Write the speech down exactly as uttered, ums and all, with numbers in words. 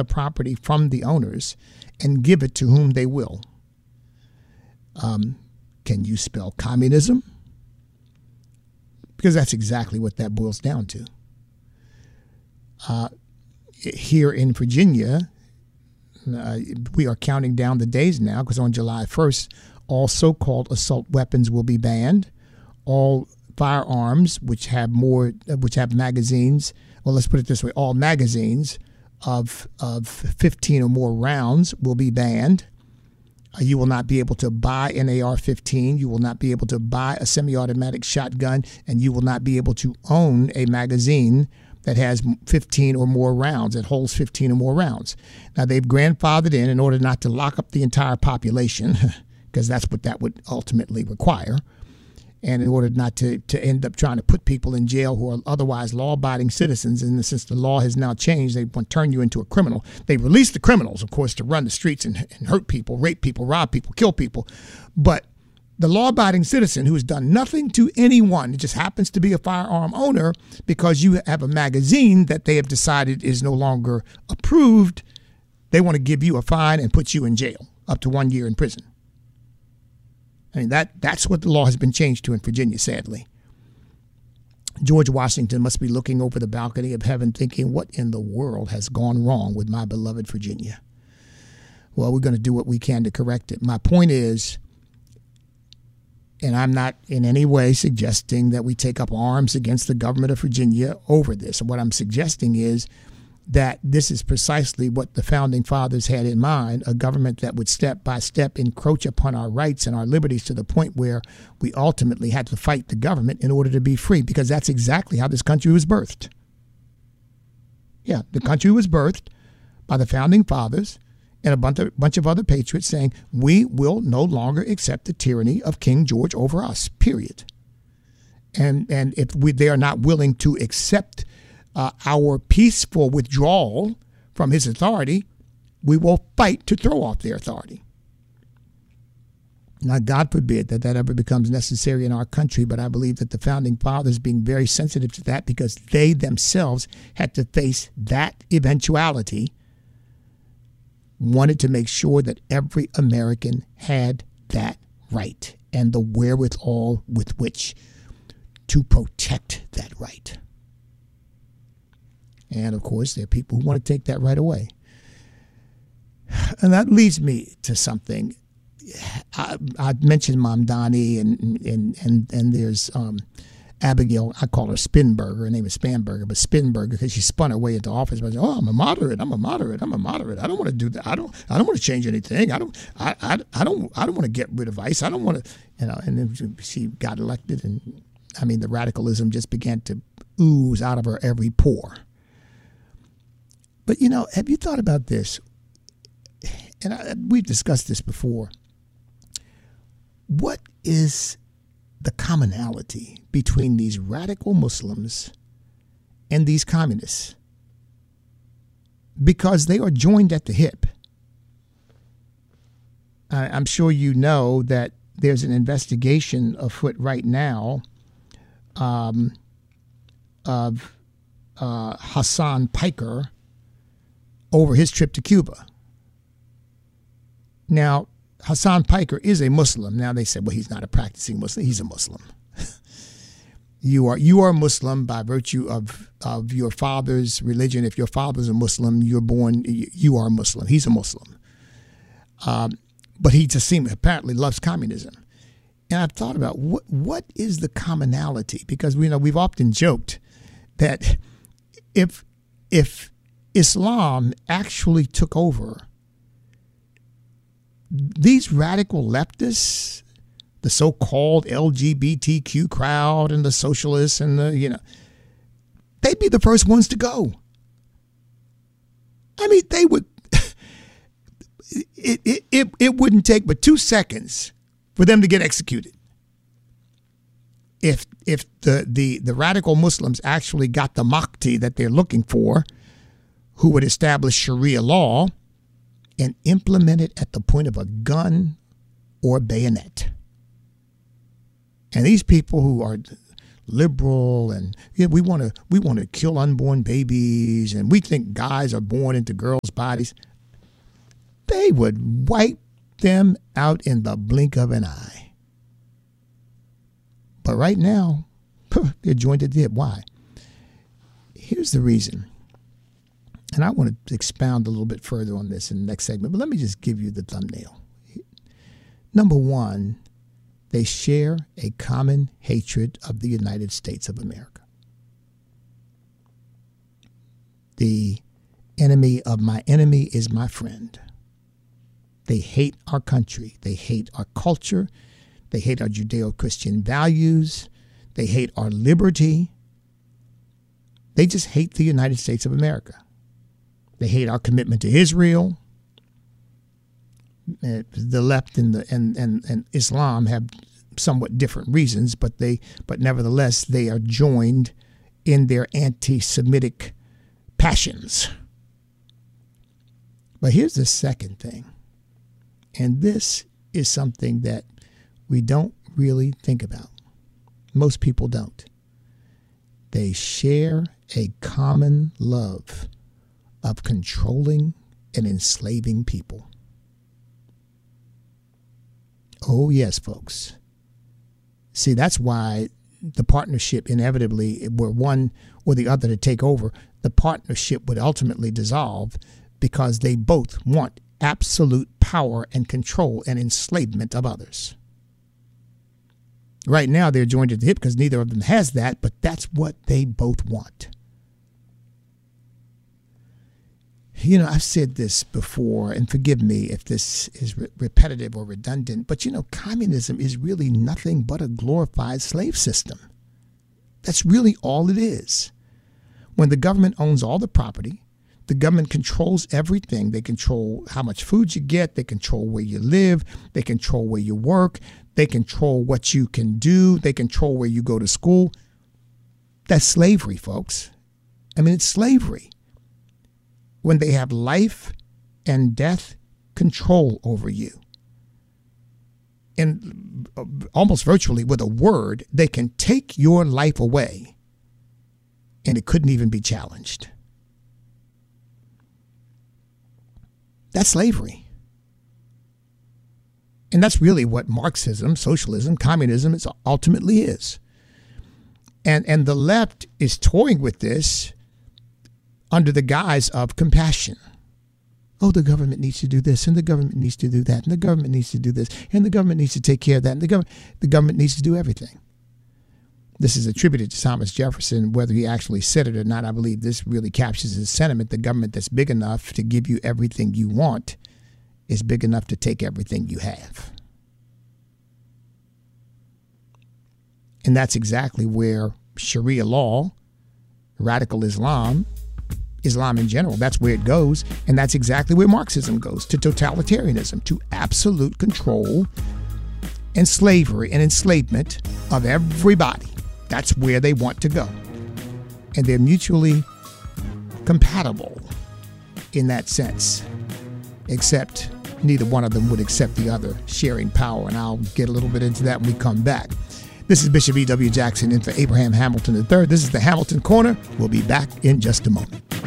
the property from the owners and give it to whom they will. Um, can you spell communism? Because that's exactly what that boils down to. Uh, here in Virginia, uh, we are counting down the days now because on July first, all so-called assault weapons will be banned. All firearms which have more, which have magazines, well, let's put it this way, all magazines of of fifteen or more rounds will be banned. Uh, you will not be able to buy an A R fifteen. You will not be able to buy a semi-automatic shotgun, and you will not be able to own a magazine that has fifteen or more rounds, that holds fifteen or more rounds. Now, they've grandfathered in in order not to lock up the entire population, because that's what that would ultimately require, and in order not to, to end up trying to put people in jail who are otherwise law-abiding citizens. And since the law has now changed, they want to turn you into a criminal. They release the criminals, of course, to run the streets and, and hurt people, rape people, rob people, kill people. But the law-abiding citizen who has done nothing to anyone, it just happens to be a firearm owner because you have a magazine that they have decided is no longer approved, they want to give you a fine and put you in jail up to one year in prison. I mean, that that's what the law has been changed to in Virginia, sadly. George Washington must be looking over the balcony of heaven thinking, what in the world has gone wrong with my beloved Virginia? Well, we're going to do what we can to correct it. My point is, and I'm not in any way suggesting that we take up arms against the government of Virginia over this. What I'm suggesting is that this is precisely what the founding fathers had in mind, a government that would step by step encroach upon our rights and our liberties to the point where we ultimately had to fight the government in order to be free, because that's exactly how this country was birthed. Yeah, the country was birthed by the founding fathers and a bunch of, bunch of other patriots saying, we will no longer accept the tyranny of King George over us, period. And, and if we, they are not willing to accept Uh, our peaceful withdrawal from his authority, we will fight to throw off their authority. Now, God forbid that that ever becomes necessary in our country, but I believe that the founding fathers, being very sensitive to that because they themselves had to face that eventuality, wanted to make sure that every American had that right and the wherewithal with which to protect that right. And, of course, there are people who want to take that right away. And that leads me to something. I, I mentioned Mamdani, and and and, and there's um, Abigail. I call her Spinberger. Her name is Spanberger, but Spinberger, because she spun her way into office by saying, "Oh, I'm a moderate. I'm a moderate. I'm a moderate. I don't want to do that. I don't. I don't want to change anything. I don't. I. I, I don't. I don't want to get rid of ICE. I don't want to. You know." And then she got elected, and I mean, the radicalism just began to ooze out of her every pore. But, you know, have you thought about this? And I, we've discussed this before. What is the commonality between these radical Muslims and these communists? Because they are joined at the hip. I, I'm sure you know that there's an investigation afoot right now um, of uh, Hassan Piker over his trip to Cuba. Now, Hassan Piker is a Muslim. Now they said, well, he's not a practicing Muslim. He's a Muslim. you are you are a Muslim by virtue of, of your father's religion. If your father's a Muslim, you're born, you are a Muslim. He's a Muslim. Um, but he just seems, apparently loves communism. And I've thought about what what is the commonality? Because we know we've often joked that if if Islam actually took over, these radical leftists, the so-called L G B T Q crowd and the socialists and the, you know, they'd be the first ones to go. I mean, they would, it, it, it, it wouldn't take but two seconds for them to get executed. If, if the, the, the radical Muslims actually got the Mahdi that they're looking for, who would establish Sharia law and implement it at the point of a gun or bayonet. And these people who are liberal, and yeah, we want to we want to kill unborn babies, and we think guys are born into girls' bodies. They would wipe them out in the blink of an eye. But right now, they're joined at the hip. Why? Here's the reason. And I want to expound a little bit further on this in the next segment, but let me just give you the thumbnail. Number one, they share a common hatred of the United States of America. The enemy of my enemy is my friend. They hate our country. They hate our culture. They hate our Judeo-Christian values. They hate our liberty. They just hate the United States of America. They hate our commitment to Israel. Uh, the left and the and, and, and Islam have somewhat different reasons, but they but nevertheless they are joined in their anti-Semitic passions. But here's the second thing, and this is something that we don't really think about. Most people don't. They share a common love of controlling and enslaving people. Oh, yes, folks. See, that's why the partnership inevitably, were one or the other to take over, the partnership would ultimately dissolve because they both want absolute power and control and enslavement of others. Right now, they're joined at the hip because neither of them has that, but that's what they both want. You know, I've said this before, and forgive me if this is re- repetitive or redundant, but you know, communism is really nothing but a glorified slave system. That's really all it is. When the government owns all the property, the government controls everything. They control how much food you get. They control where you live. They control where you work. They control what you can do. They control where you go to school. That's slavery, folks. I mean, it's slavery. When they have life and death control over you. And almost virtually with a word, they can take your life away and it couldn't even be challenged. That's slavery. And that's really what Marxism, socialism, communism is ultimately is. And, and the left is toying with this under the guise of compassion. Oh, the government needs to do this, and the government needs to do that, and the government needs to do this, and the government needs to take care of that, and the government, the government needs to do everything. This is attributed to Thomas Jefferson. Whether he actually said it or not, I believe this really captures his sentiment. The government that's big enough to give you everything you want is big enough to take everything you have. And that's exactly where Sharia law, radical Islam, Islam in general, that's where it goes. And that's exactly where Marxism goes, to totalitarianism, to absolute control and slavery and enslavement of everybody. That's where they want to go. And they're mutually compatible in that sense, except neither one of them would accept the other, sharing power. And I'll get a little bit into that when we come back. This is Bishop E W. Jackson in for Abraham Hamilton the third. This is the Hamilton Corner. We'll be back in just a moment.